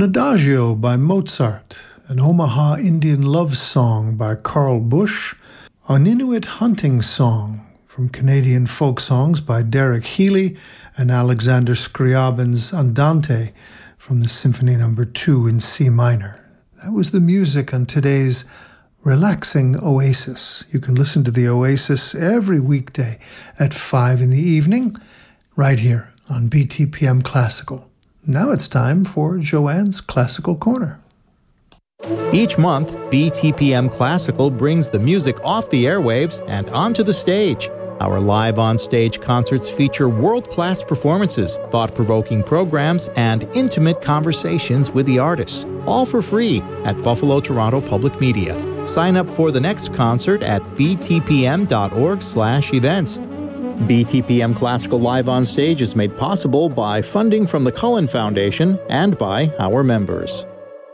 An Adagio by Mozart, an Omaha Indian love song by Carl Bush, an Inuit hunting song from Canadian folk songs by Derek Healy, and Alexander Scriabin's Andante from the Symphony No. 2 in C minor. That was the music on today's Relaxing Oasis. You can listen to the Oasis every weekday at 5 in the evening, right here on BTPM Classical. Now it's time for Joanne's Classical Corner. Each month, BTPM Classical brings the music off the airwaves and onto the stage. Our live on-stage concerts feature world-class performances, thought-provoking programs, and intimate conversations with the artists, all for free at Buffalo Toronto Public Media. Sign up for the next concert at btpm.org/events. BTPM Classical Live on Stage is made possible by funding from the Cullen Foundation and by our members.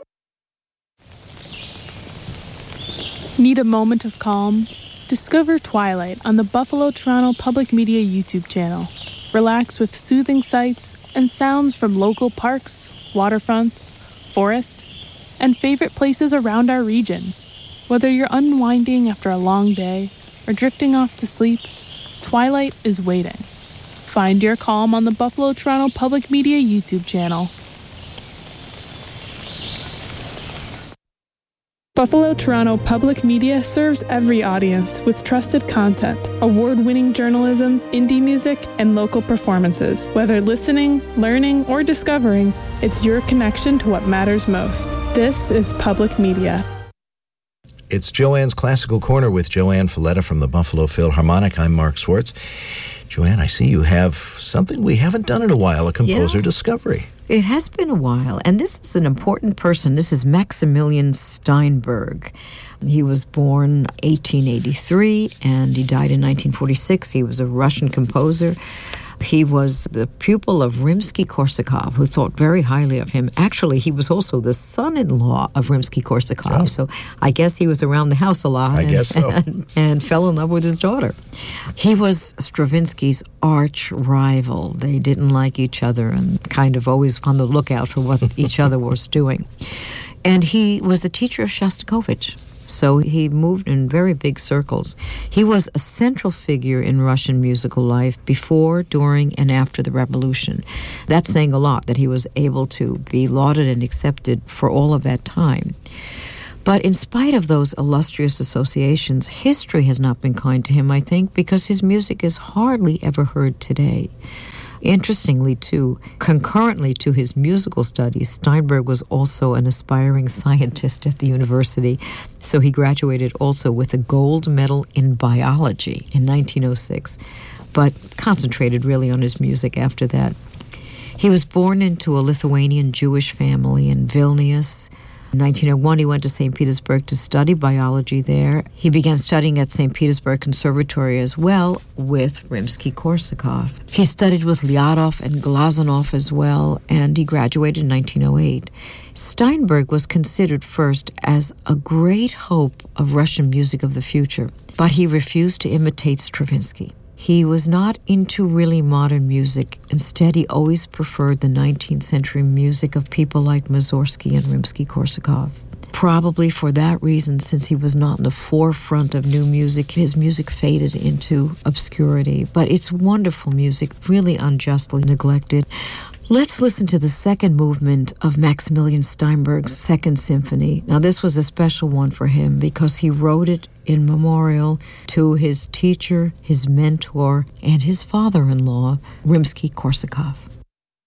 Need a moment of calm? Discover Twilight on the Buffalo Toronto Public Media YouTube channel. Relax with soothing sights and sounds from local parks, waterfronts, forests, and favorite places around our region. Whether you're unwinding after a long day or drifting off to sleep, Twilight is waiting. Find your calm on the Buffalo Toronto Public Media YouTube channel. Buffalo Toronto Public Media serves every audience with trusted content, award-winning journalism, indie music, and local performances. Whether listening, learning, or discovering, it's your connection to what matters most. This is Public Media. It's Joanne's Classical Corner with Joanne Falletta from the Buffalo Philharmonic. I'm Mark Swartz. Joanne, I see you have something we haven't done in a while, a composer discovery. It has been a while, and this is an important person. This is Maximilian Steinberg. He was born 1883, and he died in 1946. He was a Russian composer. He was the pupil of Rimsky-Korsakov, who thought very highly of him. Actually, he was also the son-in-law of Rimsky-Korsakov, so I guess he was around the house a lot and fell in love with his daughter. He was Stravinsky's arch rival. They didn't like each other and kind of always on the lookout for what each other was doing. And he was the teacher of Shostakovich. So he moved in very big circles. He was a central figure in Russian musical life before, during, and after the revolution. That's saying a lot, that he was able to be lauded and accepted for all of that time. But in spite of those illustrious associations, history has not been kind to him, I think, because his music is hardly ever heard today. Interestingly, too, concurrently to his musical studies, Steinberg was also an aspiring scientist at the university, so he graduated also with a gold medal in biology in 1906, but concentrated really on his music after that. He was born into a Lithuanian Jewish family in Vilnius. In 1901, he went to St. Petersburg to study biology there. He began studying at St. Petersburg Conservatory as well with Rimsky-Korsakov. He studied with Lyadov and Glazunov as well, and he graduated in 1908. Steinberg was considered first as a great hope of Russian music of the future, but he refused to imitate Stravinsky. He was not into really modern music. Instead, he always preferred the 19th century music of people like Mussorgsky and Rimsky-Korsakov. Probably for that reason, since he was not in the forefront of new music, his music faded into obscurity. But it's wonderful music, really unjustly neglected. Let's listen to the second movement of Maximilian Steinberg's Second Symphony. Now, this was a special one for him because he wrote it in memorial to his teacher, his mentor, and his father-in-law, Rimsky-Korsakov.